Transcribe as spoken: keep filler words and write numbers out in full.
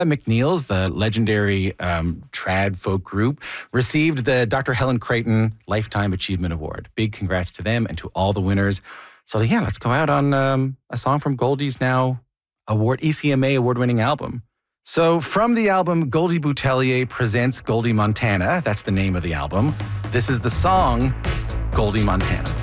McNeil's, the legendary um, trad folk group, received the Doctor Helen Creighton Lifetime Achievement Award. Big congrats to them and to all the winners. So yeah, let's go out on um, a song from Goldie's now award E C M A award-winning album. So from the album, Goldie Boutelier presents Goldie Montana. That's the name of the album. This is the song, Goldie Montana.